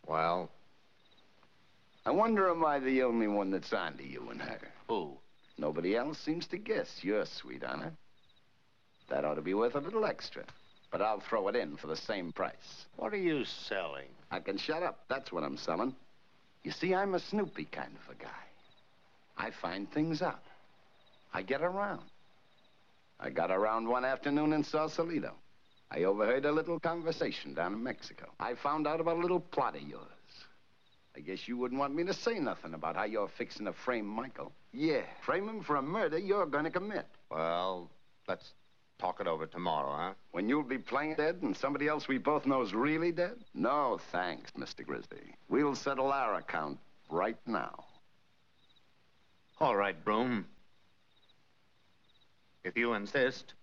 Well? I wonder, am I the only one that's onto you and her? Who? Nobody else seems to guess you're sweet on her. That ought to be worth a little extra. But I'll throw it in for the same price. What are you selling? I can shut up. That's what I'm selling. You see, I'm a Snoopy kind of a guy. I find things out. I get around. I got around one afternoon in Sausalito. I overheard a little conversation down in Mexico. I found out about a little plot of yours. I guess you wouldn't want me to say nothing about how you're fixing to frame Michael. Yeah, frame him for a murder you're gonna commit. Well, let's talk it over tomorrow, huh? When you'll be playing dead and somebody else we both know's really dead? No, thanks, Mr. Grizzly. We'll settle our account right now. All right, Broom. If you insist.